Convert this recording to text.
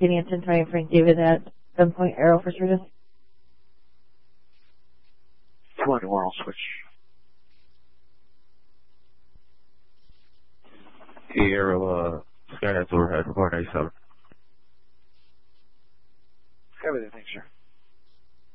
Kenny and 1020 Frank David at gunpoint arrow for service. 2-1 Oral switch. Arrow, Skyline's overhead, 497.